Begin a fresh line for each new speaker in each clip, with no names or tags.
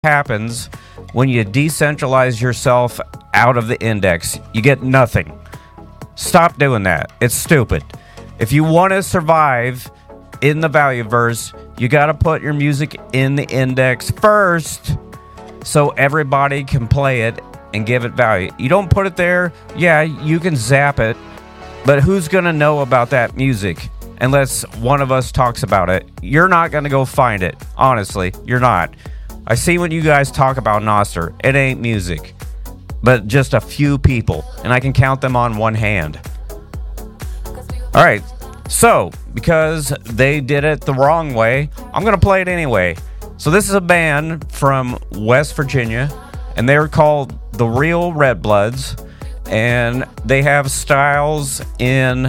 happens when you decentralize yourself out of the index. You get nothing. Stop doing that. It's stupid. If you want to survive in the Valueverse, you got to put your music in the index first so everybody can play it and give it value. You don't put it there, yeah, you can zap it, but who's going to know about that music unless one of us talks about it? You're not going to go find it. Honestly, you're not. I see when you guys talk about Nostr, it ain't music, but just a few people, and I can count them on one hand. All right, so because they did it the wrong way, I'm going to play it anyway. So this is a band from West Virginia, and they're called The Real Red Bloods, and they have styles in...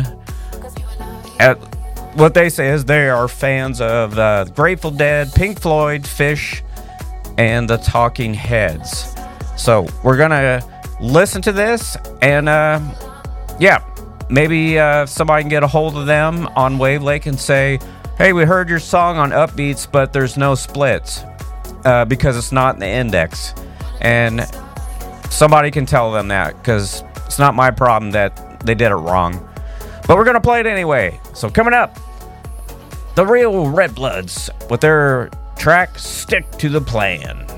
what they say is they are fans of Grateful Dead, Pink Floyd, Phish, and the Talking Heads. So we're gonna listen to this, and maybe somebody can get a hold of them on Wavelake and say, hey, we heard your song on Upbeats, but there's no splits because it's not in the index. And somebody can tell them that, because it's not my problem that they did it wrong. But we're gonna play it anyway. So coming up, The Real Red Bloods with their track Stick to the Plan.